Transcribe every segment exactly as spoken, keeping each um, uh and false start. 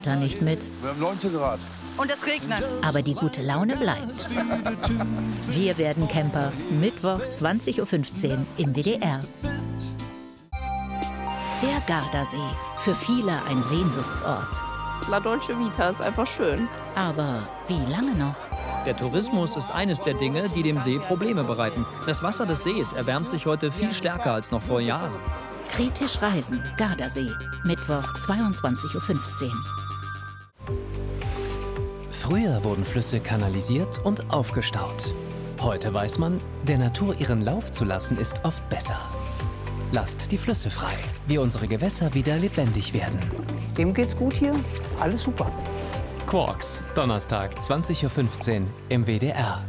da nicht mit. Wir haben neunzehn Grad. Und es regnet. Aber die gute Laune bleibt. Wir werden Camper. Mittwoch zwanzig Uhr fünfzehn im W D R. Der Gardasee. Für viele ein Sehnsuchtsort. La Dolce Vita ist einfach schön. Aber wie lange noch? Der Tourismus ist eines der Dinge, die dem See Probleme bereiten. Das Wasser des Sees erwärmt sich heute viel stärker als noch vor Jahren. Kritisch reisen. Gardasee. Mittwoch zweiundzwanzig Uhr fünfzehn. Früher wurden Flüsse kanalisiert und aufgestaut. Heute weiß man, der Natur ihren Lauf zu lassen, ist oft besser. Lasst die Flüsse frei, wie unsere Gewässer wieder lebendig werden. Dem geht's gut hier, alles super. Quarks, Donnerstag, zwanzig Uhr fünfzehn im W D R.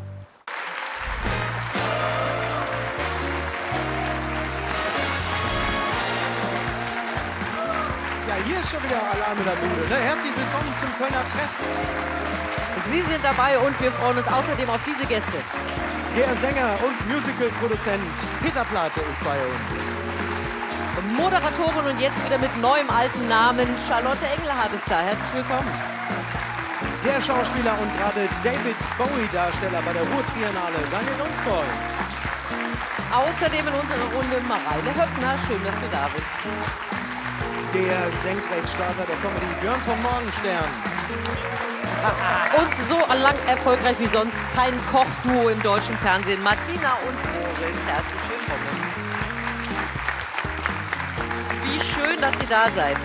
Ja, hier ist schon wieder Alarm in der Bude. Ne? Herzlich willkommen zum Kölner Treff. Sie sind dabei und wir freuen uns außerdem auf diese Gäste. Der Sänger und Musical-Produzent Peter Plate ist bei uns. Moderatorin und jetzt wieder mit neuem alten Namen Charlotte Engelhardt ist da. Herzlich willkommen. Der Schauspieler und gerade David Bowie-Darsteller bei der Ruhr-Triennale, Daniel Lunsboy. Außerdem in unserer Runde Mareile Höppner. Schön, dass du da bist. Der Senkrechtstarter der Comedy Björn vom Morgenstern. Und so lang erfolgreich wie sonst kein Kochduo im deutschen Fernsehen. Martina und Moritz, herzlich willkommen. Wie schön, dass ihr da seid.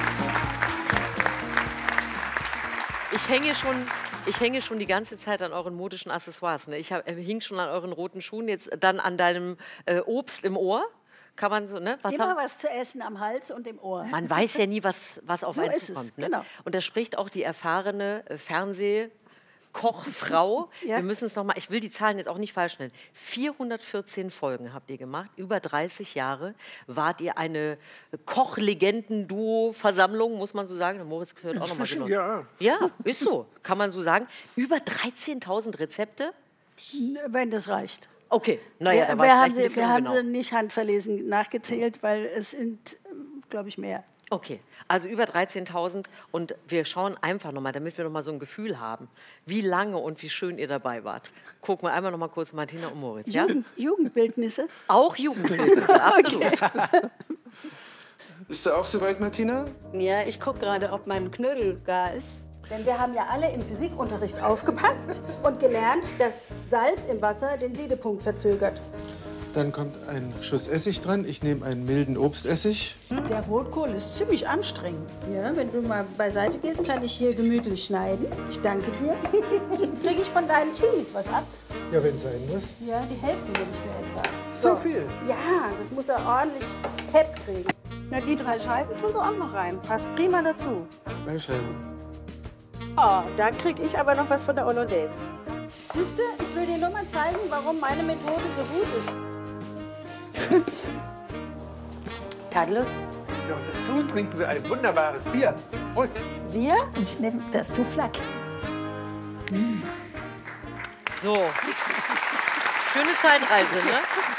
Ich hänge schon, ich hänge schon die ganze Zeit an euren modischen Accessoires. Ne? Ich hab, hing schon an euren roten Schuhen, jetzt dann an deinem äh, Obst im Ohr. Kann man so, ne? Was Immer haben? was zu essen am Hals und im Ohr. Man weiß ja nie, was, was auf So einen ist zukommt. es, Ne? genau. Und da spricht auch die erfahrene äh, Fernsehkochfrau. Ja. Wir müssen es noch mal, ich will die Zahlen jetzt auch nicht falsch nennen. vierhundertvierzehn Folgen habt ihr gemacht, über dreißig Jahre. Wart ihr eine Kochlegenden-Duo-Versammlung, muss man so sagen? Der Moritz gehört auch noch mal genau. Ja. Ja, ist so, kann man so sagen. Über dreizehntausend Rezepte? Wenn das reicht. Okay, naja, da wir war wir ich haben, vielleicht ein sie, bisschen wir haben ungenau. sie nicht handverlesen nachgezählt, weil es sind, glaube ich, mehr. Okay, also über dreizehntausend und wir schauen einfach nochmal, damit wir nochmal so ein Gefühl haben, wie lange und wie schön ihr dabei wart. Gucken wir einmal nochmal kurz Martina und Moritz, ja? Jugend, Jugendbildnisse. Auch Jugendbildnisse, absolut. Bist du auch soweit, Martina? Ja, ich gucke gerade, ob mein Knödel gar ist. Denn wir haben ja alle im Physikunterricht aufgepasst und gelernt, dass Salz im Wasser den Siedepunkt verzögert. Dann kommt ein Schuss Essig dran. Ich nehme einen milden Obstessig. Der Rotkohl ist ziemlich anstrengend. Ja, wenn du mal beiseite gehst, kann ich hier gemütlich schneiden. Ich danke dir. Kriege ich von deinen Chilis was ab? Ja, wenn es sein muss. Ja, die Hälfte nehme ich mir etwa. So viel? Ja, das muss er ordentlich Pep kriegen. Na, die drei Scheiben tun wir auch noch rein. Passt prima dazu. Zwei Scheiben. Oh, da kriege ich aber noch was von der Hollandaise. Siehst du, ich will dir nur mal zeigen, warum meine Methode so gut ist. Carlos? Ja, und dazu trinken wir ein wunderbares Bier. Prost! Wir? Ich nehme das Souflak. So, schöne Zeitreise, ne?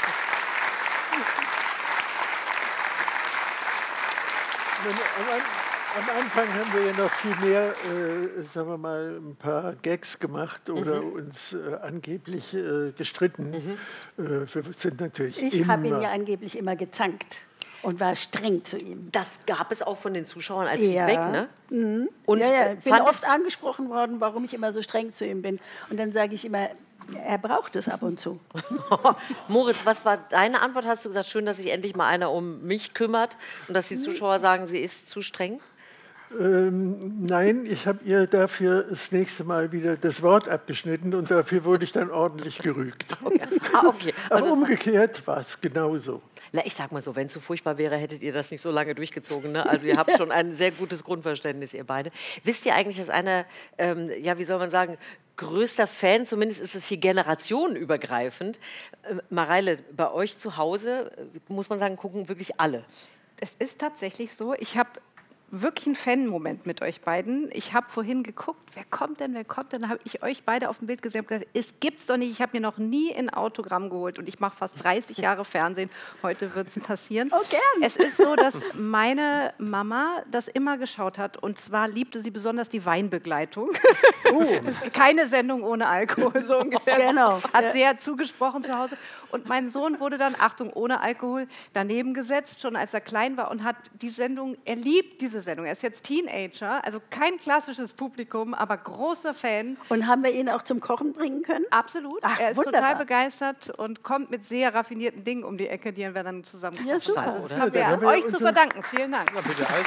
Am Anfang haben wir ja noch viel mehr, äh, sagen wir mal, ein paar Gags gemacht oder Mhm. uns äh, angeblich äh, gestritten. Mhm. Äh, wir sind natürlich Ich immer... habe ihn ja angeblich immer gezankt und war streng zu ihm. Das gab es auch von den Zuschauern als Ja. Feedback, ne? Mhm. Und ja, ja, äh, ich bin fand oft angesprochen worden, warum ich immer so streng zu ihm bin. Und dann sage ich immer, er braucht es ab und zu. Moritz, was war deine Antwort? Hast du gesagt, schön, dass sich endlich mal einer um mich kümmert und dass die Zuschauer sagen, sie ist zu streng? Ähm, nein, ich habe ihr dafür das nächste Mal wieder das Wort abgeschnitten und dafür wurde ich dann ordentlich gerügt. Okay. Ah, okay. Also Aber es war- umgekehrt war es genauso. Na, ich sag mal so, wenn es so furchtbar wäre, hättet ihr das nicht so lange durchgezogen. Ne? Also ihr habt schon ein sehr gutes Grundverständnis, ihr beide. Wisst ihr eigentlich, dass einer, ähm, ja, wie soll man sagen, größter Fan, zumindest ist es hier generationenübergreifend. Äh, Mareile, bei euch zu Hause, äh, muss man sagen, gucken wirklich alle. Es ist tatsächlich so, ich habe wirklich einen Fan-Moment mit euch beiden. Ich habe vorhin geguckt, wer kommt denn, wer kommt denn? Dann habe ich euch beide auf dem Bild gesehen und gesagt, es gibt's doch nicht. Ich habe mir noch nie ein Autogramm geholt und ich mache fast dreißig Jahre Fernsehen. Heute wird es passieren. Oh, gern. Es ist so, dass meine Mama das immer geschaut hat und zwar liebte sie besonders die Weinbegleitung. Oh. Keine Sendung ohne Alkohol, so ungefähr. Genau. Hat Ja. sehr zugesprochen zu Hause. Und mein Sohn wurde dann, Achtung, ohne Alkohol, daneben gesetzt, schon als er klein war und hat die Sendung, er liebt diese Sendung. Er ist jetzt Teenager, also kein klassisches Publikum, aber großer Fan. Und haben wir ihn auch zum Kochen bringen können? Absolut. Ach, er ist wunderbar. total begeistert und kommt mit sehr raffinierten Dingen um die Ecke, die wir dann zusammen Ja, super, also das oder? haben wir, Ja, dann haben wir euch zu unser- verdanken. Vielen Dank. Na bitte, also.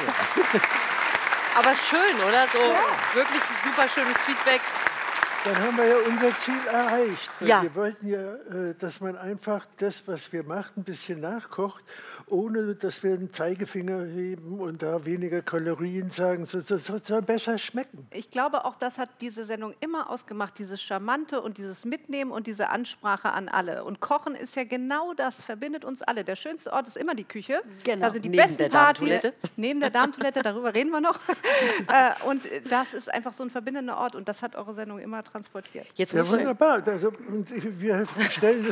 Aber schön, oder? So wirklich super schönes Feedback. Dann haben wir ja unser Ziel erreicht. Weil Ja. Wir wollten ja, äh, dass man einfach das, was wir machen, ein bisschen nachkocht, ohne dass wir einen Zeigefinger heben und da weniger Kalorien sagen. So, so, so soll besser schmecken. Ich glaube, auch das hat diese Sendung immer ausgemacht, dieses Charmante und dieses Mitnehmen und diese Ansprache an alle. Und Kochen ist ja genau das, verbindet uns alle. Der schönste Ort ist immer die Küche. Genau. Da sind die Neben besten der Partys. Darmtoilette. Neben der Darmtoilette, darüber reden wir noch. äh, und das ist einfach so ein verbindender Ort und das hat eure Sendung immer transportiert. Jetzt Ja, muss ich, wunderbar. Also, und wir stellen das.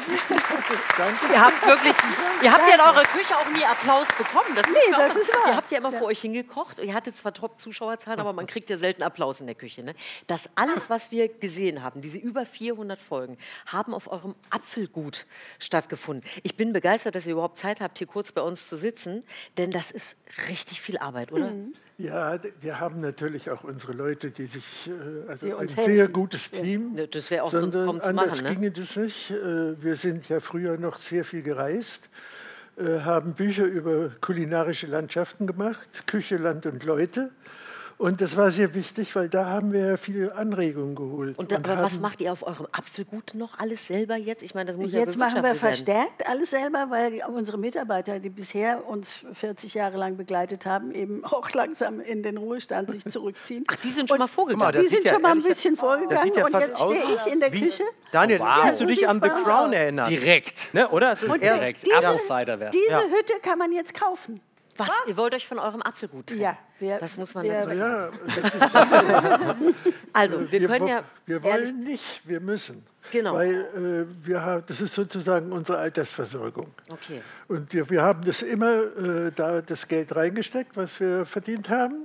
Danke. ihr habt wirklich, ihr habt ja in eurer Küche auch nie Applaus bekommen. Das, Nee, müssen wir das auch- ist wahr. Ihr habt ja immer vor euch hingekocht. Ihr hattet zwar Top-Zuschauerzahlen, aber man kriegt ja selten Applaus in der Küche. Ne? Das alles, was wir gesehen haben, diese über vierhundert Folgen, haben auf eurem Apfelgut stattgefunden. Ich bin begeistert, dass ihr überhaupt Zeit habt, hier kurz bei uns zu sitzen, denn das ist richtig viel Arbeit, oder? Mhm. Ja, d- wir haben natürlich auch unsere Leute, die sich, äh, also Die ein uns sehr helfen. gutes Team. Ne, das wäre auch sonst sondern kaum zu anders machen, ne? ginge das nicht. Äh, Wir sind ja früher noch sehr viel gereist, äh, haben Bücher über kulinarische Landschaften gemacht, Küche, Land und Leute. Und das war sehr wichtig, weil da haben wir ja viele Anregungen geholt. Und, da, aber was haben- macht ihr auf eurem Apfelgut noch alles selber jetzt? Ich meine, das muss ja Jetzt machen wir bewirtschaftet werden. verstärkt alles selber, weil die- unsere Mitarbeiter, die bisher uns vierzig Jahre lang begleitet haben, eben auch langsam in den Ruhestand sich zurückziehen. Ach, die sind schon mal Guck mal, vorgegangen. das Die sieht sind ja schon mal ein ehrlich- bisschen vorgegangen Das sieht ja und fast jetzt aus stehe ich in der wie- Küche. Daniel, Wow. kannst du so dich an The sieht's Crown aus. erinnern? Direkt. Ne, oder? Es ist Und eher Direkt. diese- Apple Cider wär's. Diese Ja. Hütte kann man jetzt kaufen. Was? Ihr wollt euch von eurem Apfelgut trennen? Ja, wir- das muss man wir- dazu sagen. Ja, das ist, Also, wir können wo- ja wir ehrlich- wollen nicht, wir müssen. Genau. Weil äh, wir haben, das ist sozusagen unsere Altersversorgung. Okay. Und wir, wir haben das immer äh, da das Geld reingesteckt, was wir verdient haben.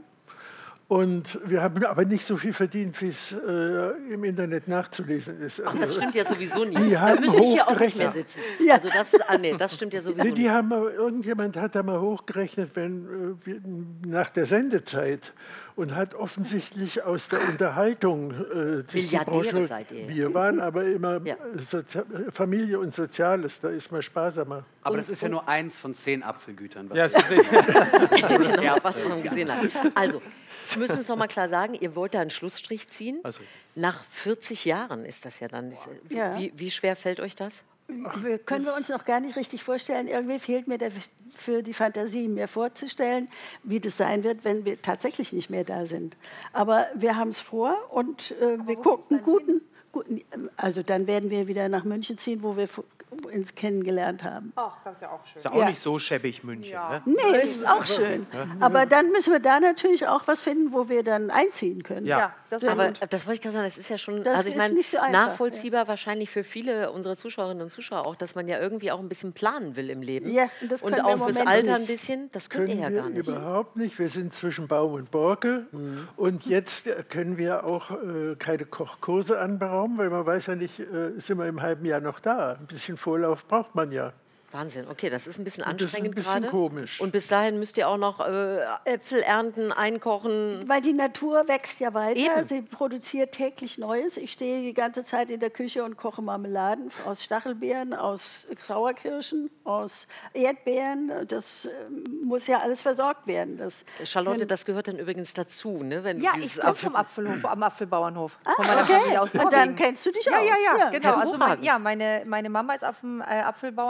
Und wir haben aber nicht so viel verdient, wie es äh, im Internet nachzulesen ist. Ach, das stimmt ja sowieso nie. Die Da haben müsste ich hier auch nicht mehr hochgerechnet. sitzen. Ja. Also das, ah, nee, das stimmt ja sowieso Nee, die nicht. haben mal, irgendjemand hat da mal hochgerechnet, wenn, äh, wir, nach der Sendezeit und hat offensichtlich aus der Unterhaltung äh, sich die Milliardäre Branche- seid ihr. Wir waren aber immer Ja. Sozi Familie und Soziales, da ist man sparsamer. Aber das ist ja nur eins von zehn Apfelgütern. Was Ja, ist ist richtig. Genau, Erste. was ich schon gesehen habe. Also, wir müssen es noch mal klar sagen, ihr wollt da einen Schlussstrich ziehen. Also. Nach vierzig Jahren ist das ja dann. Ja. Wie, wie schwer fällt euch das? Wir, können wir uns noch gar nicht richtig vorstellen. Irgendwie fehlt mir dafür die Fantasie, mir vorzustellen, wie das sein wird, wenn wir tatsächlich nicht mehr da sind. Aber wir haben es vor und äh, wir gucken guten, guten. Also dann werden wir wieder nach München ziehen, wo wir uns kennengelernt haben. Ach, das ist ja auch schön. Ist ja auch Ja. nicht so schäbig, München. Ne? Nee, ist auch schön. Aber dann müssen wir da natürlich auch was finden, wo wir dann einziehen können. Ja. das Ja. Aber das wollte ich gerade sagen, das ist ja schon, Das also ich ist meine, nicht so einfach, nachvollziehbar wahrscheinlich für viele unserer Zuschauerinnen und Zuschauer auch, dass man ja irgendwie auch ein bisschen planen will im Leben. Ja, und das und können wir auch im fürs Moment Alter nicht. ein bisschen, das könnt ihr Können ja wir gar nicht. überhaupt nicht. Wir sind zwischen Baum und Borke. Und jetzt äh, können wir auch äh, keine Kochkurse anberaumen, weil man weiß ja nicht, äh, sind wir im halben Jahr noch da. Ein bisschen Vorlauf braucht man ja. Wahnsinn, okay, das ist ein bisschen Und das ist ein anstrengend bisschen gerade. komisch. Und bis dahin müsst ihr auch noch äh, Äpfel ernten, einkochen. Weil die Natur wächst ja weiter, Eben. sie produziert täglich Neues. Ich stehe die ganze Zeit in der Küche und koche Marmeladen aus Stachelbeeren, aus Sauerkirschen, aus Erdbeeren. Das äh, muss ja alles versorgt werden. Das Charlotte, können- das gehört dann übrigens dazu, ne? Wenn Ja, dieses ich komme Apfel- vom Apfelhof, am Apfelbauernhof. Ah, Von meiner okay. Familie aus Und dann Norwegen. kennst du dich ja, aus. Ja, ja, Ja. genau. Also mein, Hervorragend. ja, meine, meine Mama ist auf dem äh, Apfelbauernhof in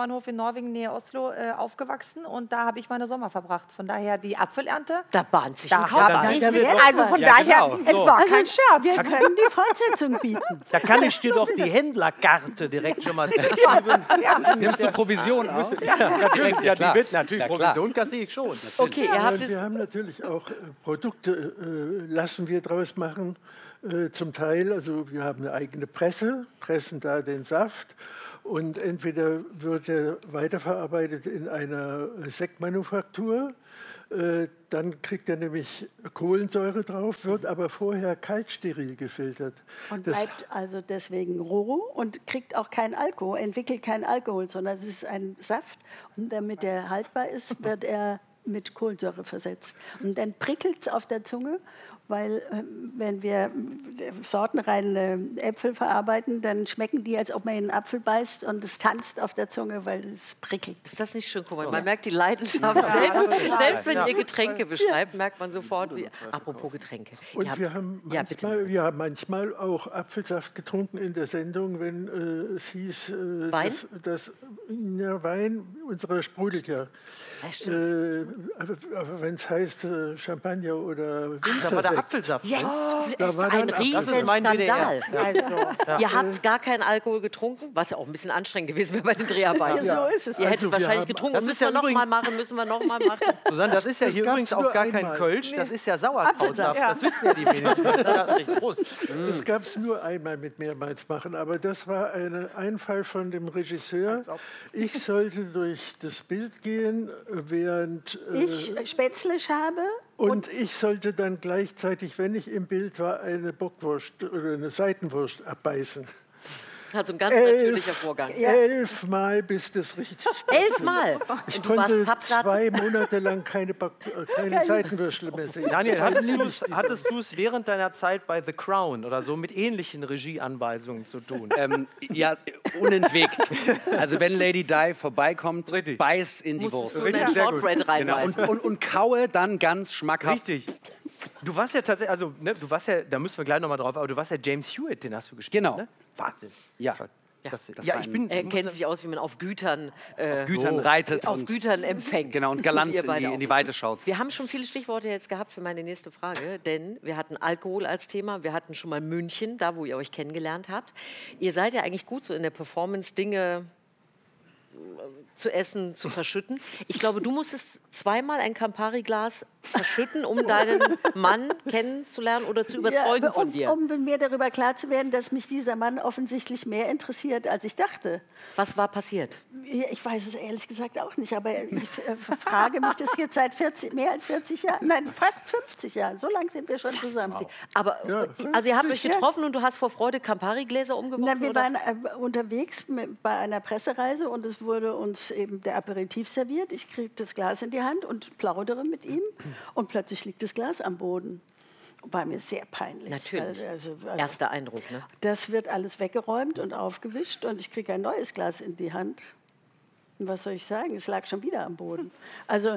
Norwegen, Nähe Oslo, äh, aufgewachsen und da habe ich meine Sommer verbracht. Von daher die Apfelernte. Da bahnt sich ein Da Kampf habe an. ich Ja, mit, ja, also von ja, daher, genau. es So. war Also, kein Scherz. wir können die Fortsetzung bieten. Da kann ich dir doch die Händlerkarte direkt schon mal geben. Nimmst du Provision auch? Ja, natürlich, ja, die klar. wird natürlich Ja, klar. Provision kassiere ich schon. Okay, ihr Ja, habt und es. wir haben natürlich auch äh, Produkte, äh, lassen wir draus machen, äh, zum Teil. Also wir haben eine eigene Presse, pressen da den Saft und entweder wird er weiterverarbeitet in einer Sektmanufaktur, äh, dann kriegt er nämlich Kohlensäure drauf, wird aber vorher kaltsteril gefiltert. Und Das- bleibt also deswegen roh und kriegt auch keinen Alkohol, entwickelt keinen Alkohol, sondern es ist ein Saft. Und damit er haltbar ist, wird er mit Kohlensäure versetzt. Und dann prickelt es auf der Zunge, weil ähm, wenn wir äh, sortenreine Äpfel verarbeiten, dann schmecken die, als ob man in einen Apfel beißt und es tanzt auf der Zunge, weil es prickelt. Ist das nicht schön? Guck mal, man merkt die Leidenschaft. Selbst, selbst wenn ihr Getränke beschreibt, merkt man sofort, wie. Apropos Getränke. Und Ihr habt- wir haben ja, bitte. manchmal, ja, manchmal auch Apfelsaft getrunken in der Sendung, wenn äh, es hieß, äh, Wein? dass, dass ja, Wein, unserer sprudelt ja. Ja, stimmt. Äh, aber aber wenn es heißt äh, Champagner oder Da war der Winzersekt. Apfelsaft. Jetzt da ist war ein dann- Das ist mein Riesenskandal. W D R. Also, ihr habt gar keinen Alkohol getrunken, was ja auch ein bisschen anstrengend gewesen wäre bei den Dreharbeiten. Ja, so ist es. Ihr hättet Also, wir wahrscheinlich haben- getrunken, das müssen ist ja wir noch mal übrigens- machen, müssen wir noch mal machen. Susanne, das ist ja Das hier gab's übrigens auch nur gar kein einmal. Kölsch, das ist ja Sauerkrautsaft. Ja. Das wissen ja die wenigsten. Das ist richtig groß. Das gab es nur einmal mit mehrmals machen, aber das war ein Einfall von dem Regisseur. Ich sollte durch das Bild gehen, während äh, Ich Spätzle habe und ich sollte dann gleichzeitig, wenn ich im Bild war, eine Bockwurst oder eine Seitenwurst abbeißen. Also ein ganz natürlicher Vorgang. Elfmal, bis das richtig Elfmal? Ich Und du warst konnte pappsatt? zwei Monate lang keine, Back äh, keine Seitenwürstel mehr sehen. Daniel, hattest Liebe du ich es diese- hattest du's während deiner Zeit bei The Crown oder so mit ähnlichen Regieanweisungen zu tun? Ähm, ja, unentwegt. Also wenn Lady Di vorbeikommt, Richtig. beiß in die Musstest Wurst. du Richtig, dein sehr gut. Shortbread Genau. reinbeißen. Und, und, und kaue dann ganz schmackhaft. Richtig. Du warst ja tatsächlich, also ne, du warst ja, da müssen wir gleich nochmal drauf, aber du warst ja James Hewitt, den hast du gespielt. Genau. Ne? Wahnsinn. Ja. Ja. Das, Das ja, war ich ein- bin. Er kennt sich aus, wie man auf Gütern, äh, Auf Gütern so. reitet auf und, Gütern empfängt. genau, und galant Ihr in beide die, auch. in die Weite schaut. Wir haben schon viele Stichworte jetzt gehabt für meine nächste Frage, denn wir hatten Alkohol als Thema, wir hatten schon mal München, da wo ihr euch kennengelernt habt. Ihr seid ja eigentlich gut so in der Performance, Dinge zu essen, zu verschütten. Ich glaube, du musstest zweimal ein Campari-Glas verschütten, um deinen Mann kennenzulernen oder zu überzeugen ja, von um, dir. Um mir darüber klar zu werden, dass mich dieser Mann offensichtlich mehr interessiert, als ich dachte. Was war passiert? Ich weiß es ehrlich gesagt auch nicht, aber ich äh, frage mich das jetzt seit vierzig, mehr als vierzig Jahren, nein, fast fünfzig Jahren. So lange sind wir schon zusammen. Aber Ja, also ihr habt euch fünfzig, ja. getroffen und du hast vor Freude Campari-Gläser umgeworfen? Na, wir oder? waren äh, unterwegs mit, bei einer Pressereise und es wurde uns eben der Aperitif serviert. Ich kriege das Glas in die Hand und plaudere mit ihm und plötzlich liegt das Glas am Boden. War mir sehr peinlich. Natürlich. Weil, also, also, Erster Eindruck, ne? Das wird alles weggeräumt und aufgewischt und ich kriege ein neues Glas in die Hand. Und was soll ich sagen? Es lag schon wieder am Boden. Also,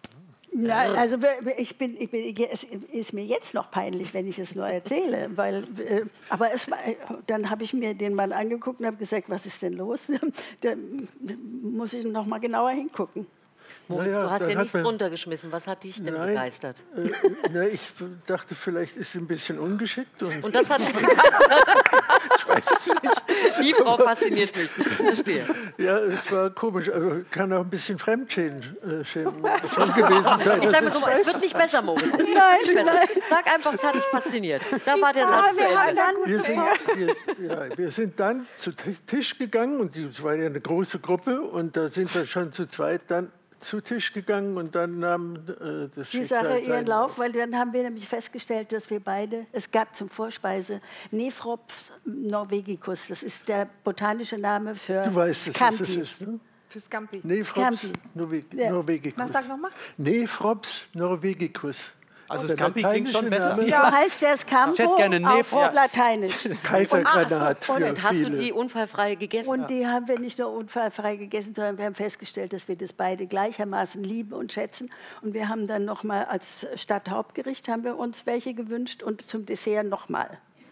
na, also ich bin, ich bin, es ist mir jetzt noch peinlich, wenn ich es nur erzähle. Weil, äh, aber es war, dann habe ich mir den Mann angeguckt und habe gesagt, was ist denn los? Da muss ich noch mal genauer hingucken. Moritz, Naja, du hast dann ja hat nichts man- runtergeschmissen. Was hat dich denn Nein, begeistert? Äh, na, ich dachte, vielleicht ist sie ein bisschen ungeschickt. Und, Und das hat mich begeistert. ich weiß es nicht. Die Frau fasziniert mich. Ich verstehe. Ja, es war komisch. Also kann auch ein bisschen Fremdschämen äh, schämen schon gewesen sein. Ich sage mal Also so, weiß es wird nicht besser, Moritz. Es wird Nein, nicht besser. nein. Sag einfach, es hat dich fasziniert. Da war der Ah, Satz zu wir haben Ende. dann Wir sind, wir, ja, wir sind dann zu Ti- Tisch gegangen und es war ja eine große Gruppe und da sind wir schon zu zweit dann zu Tisch gegangen und dann nahm äh, das Die Schicksal Sache ihren seinen Lauf, weil dann haben wir nämlich festgestellt, dass wir beide, es gab zum Vorspeise Nephrops norvegicus, das ist der botanische Name für Du weißt, dass Scampi. es ist, ne? Für Scampi. Nephrops Scampi. norve Ja. norvegicus. Was, sag noch mal? Nephrops norvegicus. Also Der Scampi klingt schon lateinische besser. Name, So heißt der Scampo Ich hätte gerne auf Neph- auf Lateinisch. Kaisergranat für Und hast du viele. die unfallfrei gegessen? Und die haben wir nicht nur unfallfrei gegessen, sondern wir haben festgestellt, dass wir das beide gleichermaßen lieben und schätzen. Und wir haben dann noch mal als Stadthauptgericht haben wir uns welche gewünscht und zum Dessert noch mal.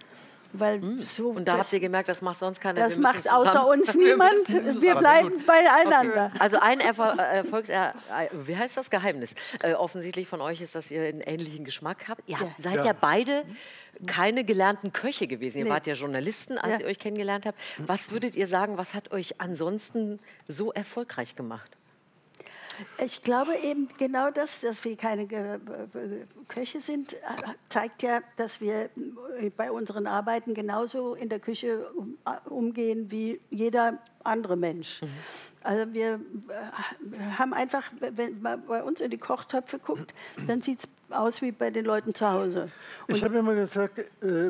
Weil so Und da habt ihr gemerkt, das macht sonst keiner. Das wir macht zusammen. außer uns niemand. Wir bleiben beieinander. Okay. Also ein Erfol Erfolgs äh, wie heißt das Geheimnis? Äh, offensichtlich von euch ist, dass ihr einen ähnlichen Geschmack habt. Ihr Ja. seid Ja. ja beide keine gelernten Köche gewesen. Ihr Nee. wart ja Journalisten, als Ja. ihr euch kennengelernt habt. Was würdet ihr sagen, was hat euch ansonsten so erfolgreich gemacht? Ich glaube eben genau das, dass wir keine Ge Köche sind, äh, zeigt ja, dass wir bei unseren Arbeiten genauso in der Küche um, umgehen wie jeder andere Mensch. Mhm. Also wir äh, haben einfach, wenn man bei uns in die Kochtöpfe guckt, dann sieht es aus wie bei den Leuten zu Hause. Und ich habe immer gesagt, äh,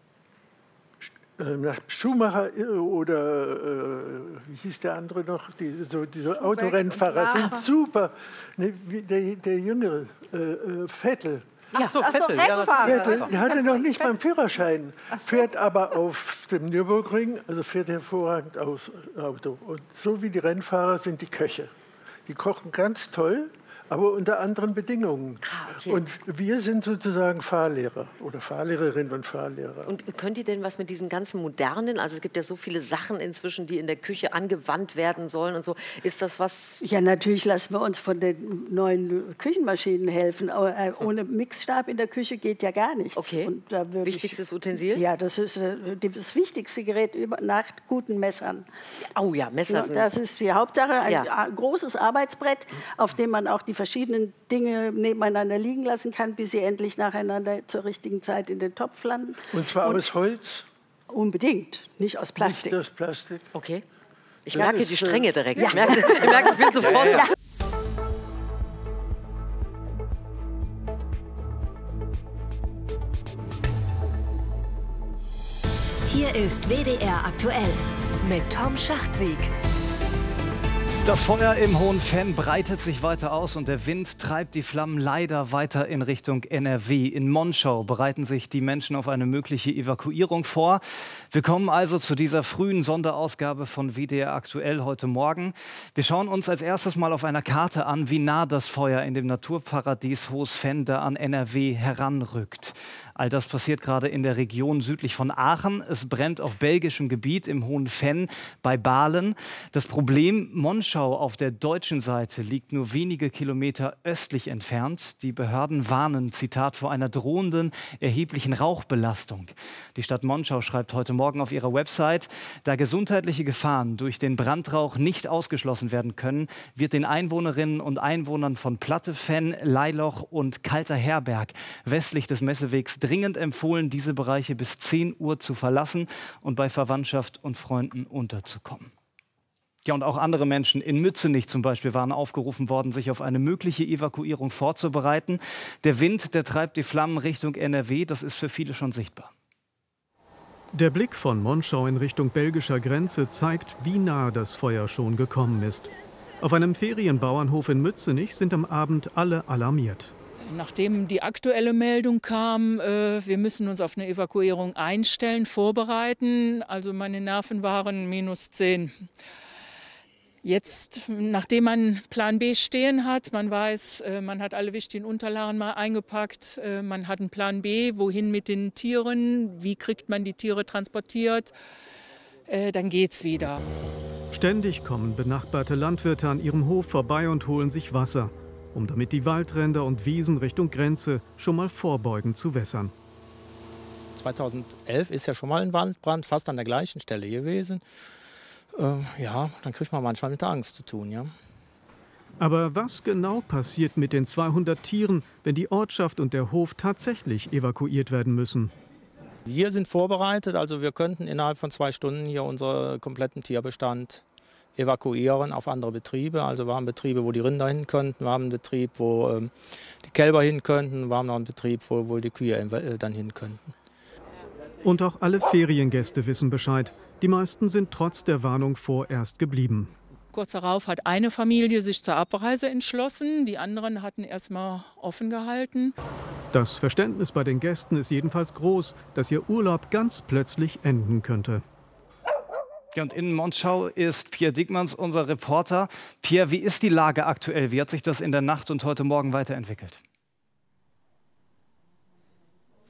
nach Schumacher oder äh, wie hieß der andere noch, die, so, diese Autorennfahrer sind super. Ne, wie der, der Jüngere, äh, äh, Vettel. Ach so, Ach so, Vettel. Ja, Rennfahrer. Der hatte noch nicht mal einen Führerschein, fährt aber auf dem Nürburgring, also fährt hervorragend aus Auto. Und so wie die Rennfahrer sind die Köche. Die kochen ganz toll, aber unter anderen Bedingungen. Ah, okay. Und wir sind sozusagen Fahrlehrer oder Fahrlehrerinnen und Fahrlehrer. Und könnt ihr denn was mit diesem ganzen Modernen, also es gibt ja so viele Sachen inzwischen, die in der Küche angewandt werden sollen und so, ist das was? Ja, natürlich lassen wir uns von den neuen Küchenmaschinen helfen. Aber äh, ohne Mixstab in der Küche geht ja gar nichts. Okay. Und da würde Wichtigstes ich, Utensil? Ja, das ist äh, das wichtigste Gerät über, nach guten Messern. Oh ja, Messer Ja, sind... das ist die Hauptsache, ein Ja. a- großes Arbeitsbrett, auf dem man auch die verschiedenen Dinge nebeneinander liegen lassen kann, bis sie endlich nacheinander zur richtigen Zeit in den Topf landen. Und zwar aus Holz? Unbedingt, nicht aus Plastik. Nicht aus Plastik. Okay. Ich Das merke ist, die Strenge äh, direkt. ja. Ich merke, ich merke, ich will sofort... Ja. Hier ist W D R aktuell mit Tom Schachtsieg. Das Feuer im Hohen Venn breitet sich weiter aus und der Wind treibt die Flammen leider weiter in Richtung N R W. In Monschau bereiten sich die Menschen auf eine mögliche Evakuierung vor. Wir kommen also zu dieser frühen Sonderausgabe von W D R aktuell heute Morgen. Wir schauen uns als erstes mal auf einer Karte an, wie nah das Feuer in dem Naturparadies Hohes Venn da an N R W heranrückt. All das passiert gerade in der Region südlich von Aachen. Es brennt auf belgischem Gebiet im Hohen Venn bei Balen. Das Problem, Monschau auf der deutschen Seite liegt nur wenige Kilometer östlich entfernt. Die Behörden warnen, Zitat, vor einer drohenden erheblichen Rauchbelastung. Die Stadt Monschau schreibt heute Morgen auf ihrer Website, da gesundheitliche Gefahren durch den Brandrauch nicht ausgeschlossen werden können, wird den Einwohnerinnen und Einwohnern von Platte Venn, Leiloch und Kalter Herberg westlich des Messewegs dringend empfohlen, diese Bereiche bis zehn Uhr zu verlassen und bei Verwandtschaft und Freunden unterzukommen. Ja, und auch andere Menschen in Mützenich zum Beispiel waren aufgerufen worden, sich auf eine mögliche Evakuierung vorzubereiten. Der Wind, der treibt die Flammen Richtung N R W, das ist für viele schon sichtbar. Der Blick von Monschau in Richtung belgischer Grenze zeigt, wie nah das Feuer schon gekommen ist. Auf einem Ferienbauernhof in Mützenich sind am Abend alle alarmiert. Nachdem die aktuelle Meldung kam, äh, wir müssen uns auf eine Evakuierung einstellen, vorbereiten, also meine Nerven waren minus zehn. Jetzt, nachdem man Plan B stehen hat, man weiß, äh, man hat alle wichtigen Unterlagen mal eingepackt, äh, man hat einen Plan B, wohin mit den Tieren, wie kriegt man die Tiere transportiert, äh, dann geht's wieder. Ständig kommen benachbarte Landwirte an ihrem Hof vorbei und holen sich Wasser, um damit die Waldränder und Wiesen Richtung Grenze schon mal vorbeugend zu wässern. zweitausendelf ist ja schon mal ein Waldbrand fast an der gleichen Stelle gewesen. Äh, ja, dann kriegt man manchmal mit der Angst zu tun, ja. Aber was genau passiert mit den zweihundert Tieren, wenn die Ortschaft und der Hof tatsächlich evakuiert werden müssen? Wir sind vorbereitet, also wir könnten innerhalb von zwei Stunden hier unseren kompletten Tierbestand evakuieren auf andere Betriebe. Also wir haben Betriebe, wo die Rinder hin könnten, wir haben einen Betrieb, wo ähm, die Kälber hin könnten, wir haben noch einen Betrieb, wo, wo die Kühe äh, dann hin könnten. Und auch alle Feriengäste wissen Bescheid. Die meisten sind trotz der Warnung vorerst geblieben. Kurz darauf hat eine Familie sich zur Abreise entschlossen, die anderen hatten erst mal offen gehalten. Das Verständnis bei den Gästen ist jedenfalls groß, dass ihr Urlaub ganz plötzlich enden könnte. Ja, und in Monschau ist Pierre Diekmanns unser Reporter. Pierre, wie ist die Lage aktuell? Wie hat sich das in der Nacht und heute Morgen weiterentwickelt?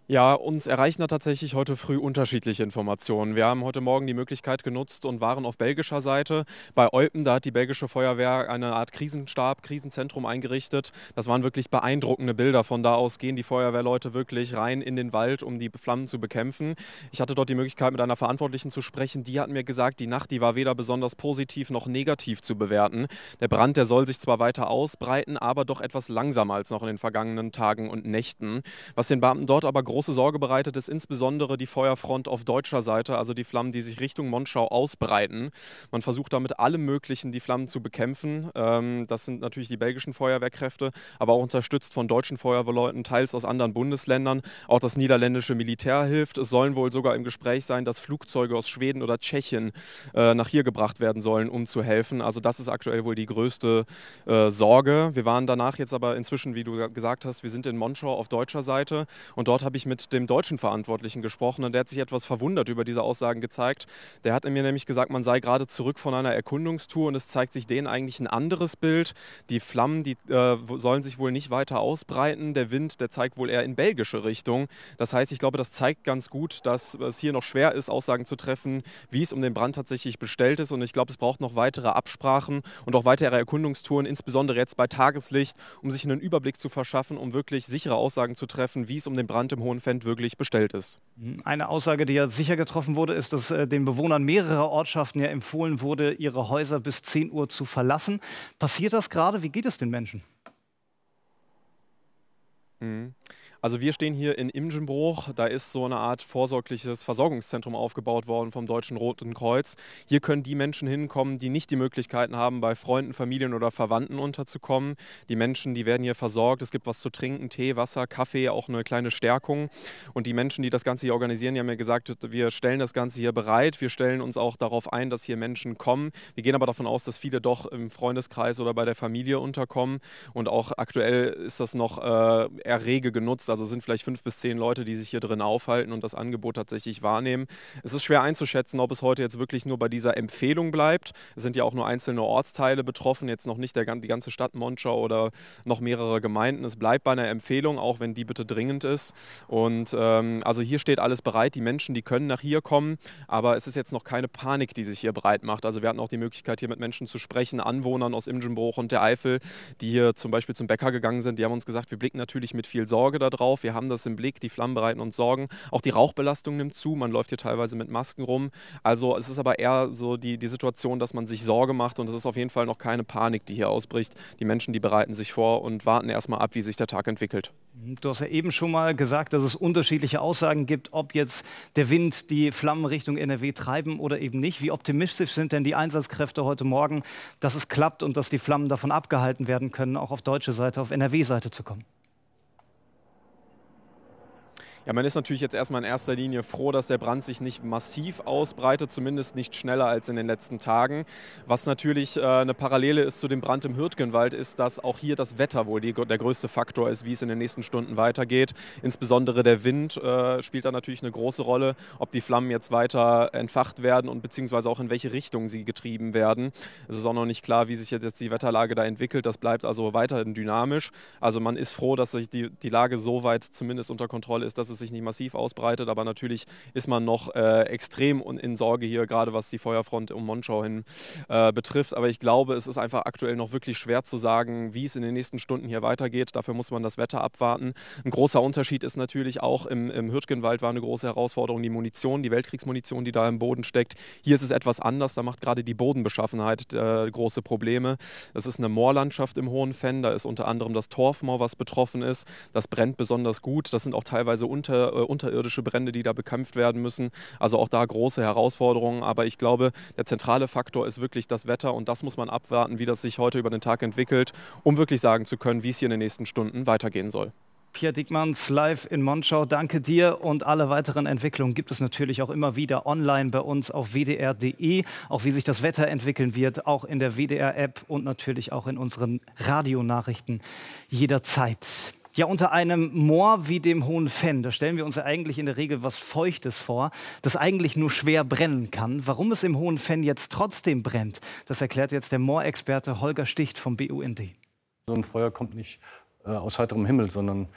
Ja, uns erreichen da tatsächlich heute früh unterschiedliche Informationen. Wir haben heute Morgen die Möglichkeit genutzt und waren auf belgischer Seite. Bei Eupen, da hat die belgische Feuerwehr eine Art Krisenstab, Krisenzentrum eingerichtet. Das waren wirklich beeindruckende Bilder. Von da aus gehen die Feuerwehrleute wirklich rein in den Wald, um die Flammen zu bekämpfen. Ich hatte dort die Möglichkeit, mit einer Verantwortlichen zu sprechen. Die hat mir gesagt, die Nacht, die war weder besonders positiv noch negativ zu bewerten. Der Brand, der soll sich zwar weiter ausbreiten, aber doch etwas langsamer als noch in den vergangenen Tagen und Nächten. Was den Beamten dort aber groß Große Sorge bereitet ist insbesondere die Feuerfront auf deutscher Seite, also die Flammen, die sich Richtung Monschau ausbreiten. Man versucht damit allem Möglichen, die Flammen zu bekämpfen. Ähm, das sind natürlich die belgischen Feuerwehrkräfte, aber auch unterstützt von deutschen Feuerwehrleuten, teils aus anderen Bundesländern. Auch das niederländische Militär hilft. Es sollen wohl sogar im Gespräch sein, dass Flugzeuge aus Schweden oder Tschechien äh, nach hier gebracht werden sollen, um zu helfen. Also das ist aktuell wohl die größte äh, Sorge. Wir waren danach jetzt aber inzwischen, wie du gesagt hast, wir sind in Monschau auf deutscher Seite und dort habe ich mit dem deutschen Verantwortlichen gesprochen und der hat sich etwas verwundert über diese Aussagen gezeigt. Der hat mir nämlich gesagt, man sei gerade zurück von einer Erkundungstour und es zeigt sich denen eigentlich ein anderes Bild. Die Flammen, die äh, sollen sich wohl nicht weiter ausbreiten. Der Wind, der zeigt wohl eher in belgische Richtung. Das heißt, ich glaube, das zeigt ganz gut, dass es hier noch schwer ist, Aussagen zu treffen, wie es um den Brand tatsächlich bestellt ist. Und ich glaube, es braucht noch weitere Absprachen und auch weitere Erkundungstouren, insbesondere jetzt bei Tageslicht, um sich einen Überblick zu verschaffen, um wirklich sichere Aussagen zu treffen, wie es um den Brand im Hohen Fendt wirklich bestellt ist. Eine Aussage, die ja sicher getroffen wurde, ist, dass äh, den Bewohnern mehrerer Ortschaften ja empfohlen wurde, ihre Häuser bis zehn Uhr zu verlassen. Passiert das gerade? Wie geht es den Menschen? Mhm. Also wir stehen hier in Imgenbroich, da ist so eine Art vorsorgliches Versorgungszentrum aufgebaut worden vom Deutschen Roten Kreuz. Hier können die Menschen hinkommen, die nicht die Möglichkeiten haben, bei Freunden, Familien oder Verwandten unterzukommen. Die Menschen, die werden hier versorgt, es gibt was zu trinken, Tee, Wasser, Kaffee, auch eine kleine Stärkung. Und die Menschen, die das Ganze hier organisieren, die haben mir gesagt, wir stellen das Ganze hier bereit, wir stellen uns auch darauf ein, dass hier Menschen kommen. Wir gehen aber davon aus, dass viele doch im Freundeskreis oder bei der Familie unterkommen und auch aktuell ist das noch äh, eher rege genutzt. Also sind vielleicht fünf bis zehn Leute, die sich hier drin aufhalten und das Angebot tatsächlich wahrnehmen. Es ist schwer einzuschätzen, ob es heute jetzt wirklich nur bei dieser Empfehlung bleibt. Es sind ja auch nur einzelne Ortsteile betroffen, jetzt noch nicht der, die ganze Stadt Monschau oder noch mehrere Gemeinden. Es bleibt bei einer Empfehlung, auch wenn die bitte dringend ist. Und ähm, also hier steht alles bereit. Die Menschen, die können nach hier kommen, aber es ist jetzt noch keine Panik, die sich hier breit macht. Also wir hatten auch die Möglichkeit, hier mit Menschen zu sprechen, Anwohnern aus Imgenbroich und der Eifel, die hier zum Beispiel zum Bäcker gegangen sind. Die haben uns gesagt, wir blicken natürlich mit viel Sorge darauf. Wir haben das im Blick, die Flammen bereiten uns Sorgen. Auch die Rauchbelastung nimmt zu, man läuft hier teilweise mit Masken rum. Also es ist aber eher so die, die Situation, dass man sich Sorge macht und es ist auf jeden Fall noch keine Panik, die hier ausbricht. Die Menschen, die bereiten sich vor und warten erstmal ab, wie sich der Tag entwickelt. Du hast ja eben schon mal gesagt, dass es unterschiedliche Aussagen gibt, ob jetzt der Wind die Flammen Richtung N R W treiben oder eben nicht. Wie optimistisch sind denn die Einsatzkräfte heute Morgen, dass es klappt und dass die Flammen davon abgehalten werden können, auch auf deutsche Seite, auf N R W-Seite zu kommen? Ja, man ist natürlich jetzt erstmal in erster Linie froh, dass der Brand sich nicht massiv ausbreitet, zumindest nicht schneller als in den letzten Tagen. Was natürlich äh, eine Parallele ist zu dem Brand im Hürtgenwald, ist, dass auch hier das Wetter wohl die, der größte Faktor ist, wie es in den nächsten Stunden weitergeht. Insbesondere der Wind äh, spielt da natürlich eine große Rolle, ob die Flammen jetzt weiter entfacht werden und beziehungsweise auch in welche Richtung sie getrieben werden. Es ist auch noch nicht klar, wie sich jetzt die Wetterlage da entwickelt. Das bleibt also weiterhin dynamisch. Also man ist froh, dass sich die, die Lage so weit zumindest unter Kontrolle ist, dass es sich nicht massiv ausbreitet, aber natürlich ist man noch äh, extrem in Sorge hier, gerade was die Feuerfront um Monschau hin äh, betrifft. Aber ich glaube, es ist einfach aktuell noch wirklich schwer zu sagen, wie es in den nächsten Stunden hier weitergeht. Dafür muss man das Wetter abwarten. Ein großer Unterschied ist natürlich auch, im, im Hürtgenwald war eine große Herausforderung die Munition, die Weltkriegsmunition, die da im Boden steckt. Hier ist es etwas anders, da macht gerade die Bodenbeschaffenheit äh, große Probleme. Das ist eine Moorlandschaft im Hohen Fenn, da ist unter anderem das Torfmoor, was betroffen ist. Das brennt besonders gut. Das sind auch teilweise unter äh, unterirdische Brände, die da bekämpft werden müssen. Also auch da große Herausforderungen. Aber ich glaube, der zentrale Faktor ist wirklich das Wetter und das muss man abwarten, wie das sich heute über den Tag entwickelt, um wirklich sagen zu können, wie es hier in den nächsten Stunden weitergehen soll. Pia Diekmanns live in Monschau, danke dir und alle weiteren Entwicklungen gibt es natürlich auch immer wieder online bei uns auf w d r punkt d e, auch wie sich das Wetter entwickeln wird, auch in der W D R-App und natürlich auch in unseren Radionachrichten jederzeit. Ja, unter einem Moor wie dem Hohen Fenn, da stellen wir uns ja eigentlich in der Regel was Feuchtes vor, das eigentlich nur schwer brennen kann. Warum es im Hohen Fenn jetzt trotzdem brennt, das erklärt jetzt der Moorexperte Holger Sticht vom B U N D. So ein Feuer kommt nicht äh, aus heiterem Himmel, sondern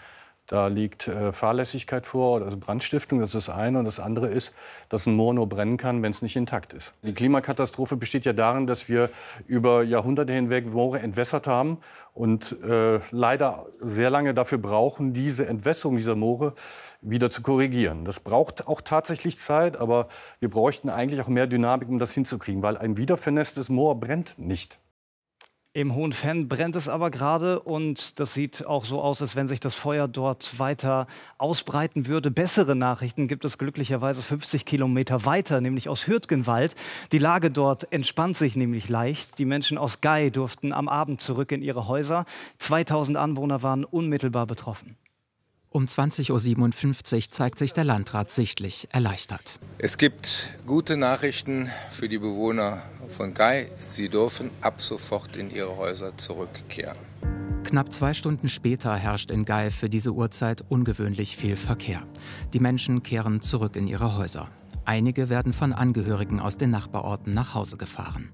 Da liegt äh, Fahrlässigkeit vor, also Brandstiftung, das ist das eine. Und das andere ist, dass ein Moor nur brennen kann, wenn es nicht intakt ist. Die Klimakatastrophe besteht ja darin, dass wir über Jahrhunderte hinweg Moore entwässert haben und äh, leider sehr lange dafür brauchen, diese Entwässerung dieser Moore wieder zu korrigieren. Das braucht auch tatsächlich Zeit, aber wir bräuchten eigentlich auch mehr Dynamik, um das hinzukriegen, weil ein wiedervernässtes Moor brennt nicht. Im Hohen Venn brennt es aber gerade und das sieht auch so aus, als wenn sich das Feuer dort weiter ausbreiten würde. Bessere Nachrichten gibt es glücklicherweise fünfzig Kilometer weiter, nämlich aus Hürtgenwald. Die Lage dort entspannt sich nämlich leicht. Die Menschen aus Gei durften am Abend zurück in ihre Häuser. zweitausend Anwohner waren unmittelbar betroffen. Um zwanzig Uhr siebenundfünfzig zeigt sich der Landrat sichtlich erleichtert. Es gibt gute Nachrichten für die Bewohner von Gei. Sie dürfen ab sofort in ihre Häuser zurückkehren. Knapp zwei Stunden später herrscht in Gei für diese Uhrzeit ungewöhnlich viel Verkehr. Die Menschen kehren zurück in ihre Häuser. Einige werden von Angehörigen aus den Nachbarorten nach Hause gefahren.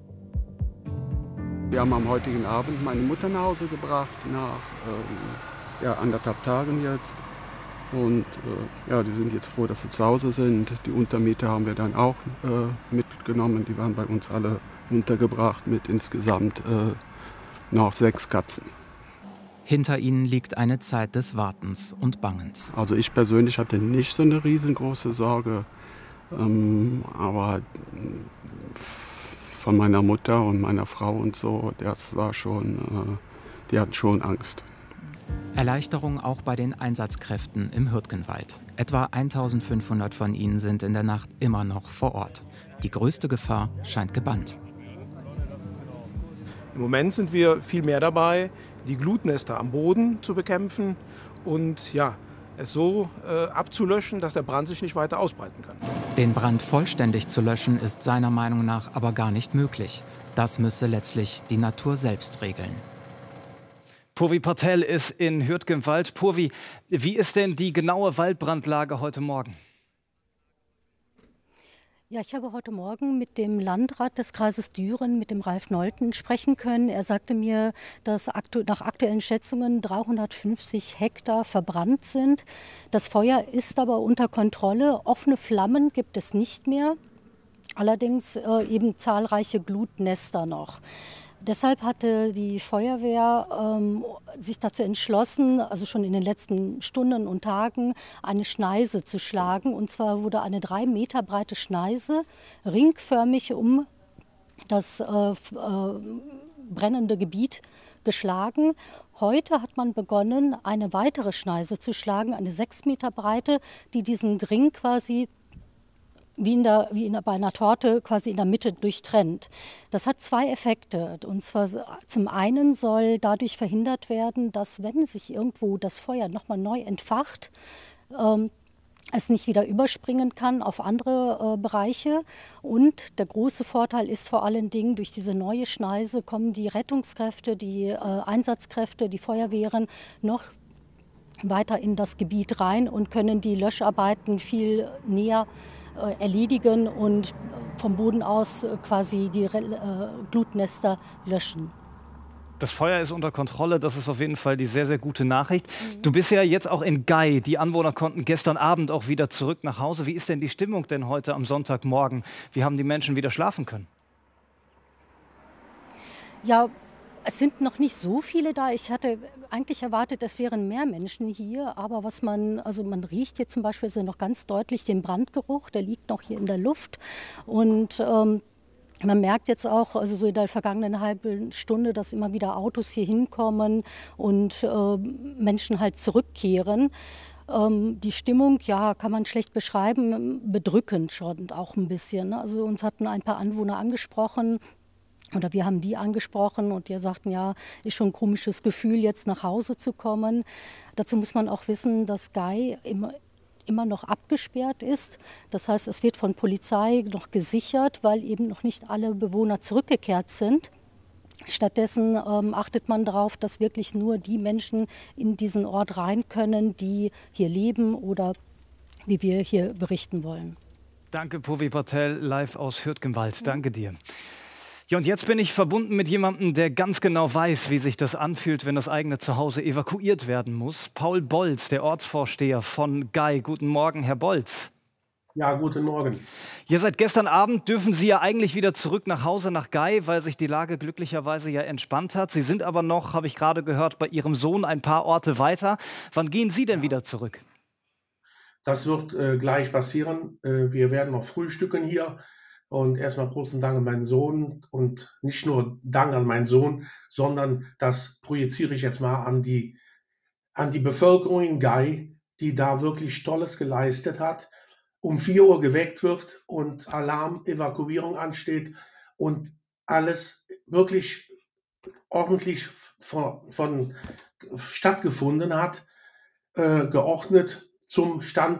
Wir haben am heutigen Abend meine Mutter nach Hause gebracht, nach ähm ja, anderthalb Tagen jetzt. Und äh, ja, die sind jetzt froh, dass sie zu Hause sind. Die Untermieter haben wir dann auch äh, mitgenommen. Die waren bei uns alle untergebracht mit insgesamt äh, noch sechs Katzen. Hinter ihnen liegt eine Zeit des Wartens und Bangens. Also ich persönlich hatte nicht so eine riesengroße Sorge. Ähm, aber von meiner Mutter und meiner Frau und so, das war schon, äh, die hatten schon Angst. Erleichterung auch bei den Einsatzkräften im Hürtgenwald. Etwa eintausendfünfhundert von ihnen sind in der Nacht immer noch vor Ort. Die größte Gefahr scheint gebannt. Im Moment sind wir viel mehr dabei, die Glutnester am Boden zu bekämpfen und ja, es so äh, abzulöschen, dass der Brand sich nicht weiter ausbreiten kann. Den Brand vollständig zu löschen, ist seiner Meinung nach aber gar nicht möglich. Das müsse letztlich die Natur selbst regeln. Purvi Patel ist in Hürtgenwald. Purvi, wie ist denn die genaue Waldbrandlage heute Morgen? Ja, ich habe heute Morgen mit dem Landrat des Kreises Düren, mit dem Ralf Nolten, sprechen können. Er sagte mir, dass aktu- nach aktuellen Schätzungen dreihundertfünfzig Hektar verbrannt sind. Das Feuer ist aber unter Kontrolle. Offene Flammen gibt es nicht mehr, allerdings äh, eben zahlreiche Glutnester noch. Deshalb hatte die Feuerwehr ähm, sich dazu entschlossen, also schon in den letzten Stunden und Tagen, eine Schneise zu schlagen. Und zwar wurde eine drei Meter breite Schneise ringförmig um das äh, äh, brennende Gebiet geschlagen. Heute hat man begonnen, eine weitere Schneise zu schlagen, eine sechs Meter breite, die diesen Ring quasi wie, in der, wie in, bei einer Torte quasi in der Mitte durchtrennt. Das hat zwei Effekte. Und zwar zum einen soll dadurch verhindert werden, dass, wenn sich irgendwo das Feuer nochmal neu entfacht, ähm, es nicht wieder überspringen kann auf andere äh, Bereiche. Und der große Vorteil ist vor allen Dingen, durch diese neue Schneise kommen die Rettungskräfte, die äh, Einsatzkräfte, die Feuerwehren noch weiter in das Gebiet rein und können die Löscharbeiten viel näher erledigen und vom Boden aus quasi die äh, Glutnester löschen. Das Feuer ist unter Kontrolle, das ist auf jeden Fall die sehr, sehr gute Nachricht. Mhm. Du bist ja jetzt auch in Gei. Die Anwohner konnten gestern Abend auch wieder zurück nach Hause. Wie ist denn die Stimmung denn heute am Sonntagmorgen? Wie haben die Menschen wieder schlafen können? Ja, es sind noch nicht so viele da. Ich hatte eigentlich erwartet, es wären mehr Menschen hier. Aber was man, also man riecht hier zum Beispiel noch ganz deutlich den Brandgeruch. Der liegt noch hier in der Luft. Und ähm, man merkt jetzt auch, also so in der vergangenen halben Stunde, dass immer wieder Autos hier hinkommen und äh, Menschen halt zurückkehren. Ähm, die Stimmung, ja, kann man schlecht beschreiben, bedrückend schon auch ein bisschen. Also uns hatten ein paar Anwohner angesprochen, oder wir haben die angesprochen und die sagten, ja, ist schon ein komisches Gefühl, jetzt nach Hause zu kommen. Dazu muss man auch wissen, dass Gei immer, immer noch abgesperrt ist. Das heißt, es wird von Polizei noch gesichert, weil eben noch nicht alle Bewohner zurückgekehrt sind. Stattdessen ähm, achtet man darauf, dass wirklich nur die Menschen in diesen Ort rein können, die hier leben oder wie wir hier berichten wollen. Danke, Purvi Patel, live aus Hürtgenwald. Danke dir. Ja, und jetzt bin ich verbunden mit jemandem, der ganz genau weiß, wie sich das anfühlt, wenn das eigene Zuhause evakuiert werden muss. Paul Bolz, der Ortsvorsteher von Gei. Guten Morgen, Herr Bolz. Ja, guten Morgen. Ja, seit gestern Abend dürfen Sie ja eigentlich wieder zurück nach Hause, nach Gei, weil sich die Lage glücklicherweise ja entspannt hat. Sie sind aber noch, habe ich gerade gehört, bei Ihrem Sohn ein paar Orte weiter. Wann gehen Sie denn wieder zurück? Das wird äh, gleich passieren. Äh, wir werden noch frühstücken hier. Und erstmal großen Dank an meinen Sohn und nicht nur Dank an meinen Sohn, sondern das projiziere ich jetzt mal an die, an die Bevölkerung in Gei, die da wirklich Tolles geleistet hat, um vier Uhr geweckt wird und Alarm, Evakuierung ansteht und alles wirklich ordentlich von, von stattgefunden hat, äh, geordnet zum Stand